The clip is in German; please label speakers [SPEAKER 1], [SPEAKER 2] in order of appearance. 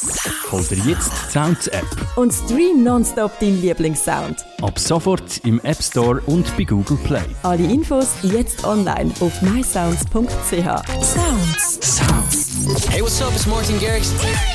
[SPEAKER 1] Hol dir jetzt die Sounds-App.
[SPEAKER 2] Und stream nonstop deinen Lieblingssound.
[SPEAKER 1] Ab sofort im App Store und bei Google Play.
[SPEAKER 2] Alle Infos jetzt online auf mysounds.ch.
[SPEAKER 3] Sounds.
[SPEAKER 4] Hey, what's up? It's Martin Garrix.